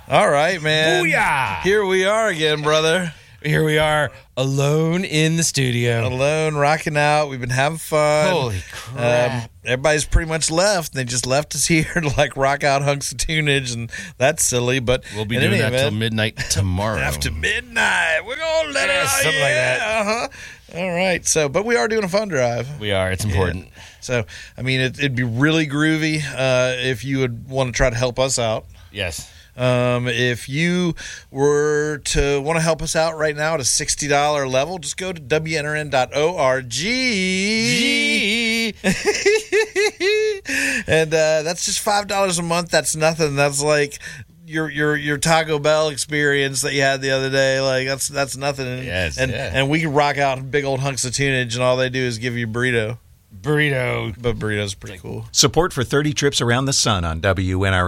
All right, man. Booyah! Here we are again, brother. Here we are, alone in the studio. Alone, rocking out. We've been having fun. Holy crap. Everybody's pretty much left. They just left us here to rock out hunks of tunage, and that's silly. But We'll be doing that till midnight tomorrow. After midnight, we're gonna let it out. Something like that. Uh-huh. All right. So, but we are doing a fun drive. We are. It's important. Yeah. So, I mean, it'd be really groovy if you would want to try to help us out. Yes. If you were to want to help us out right now at a $60 level, just go to WNRN.org. And that's just $5 a month. That's nothing. That's like your Taco Bell experience that you had the other day. Like that's nothing. Yes, and we can rock out big old hunks of tunage, and all they do is give you a burrito. Burrito. But burrito's pretty cool. Support for 30 Trips Around the Sun on WNRN.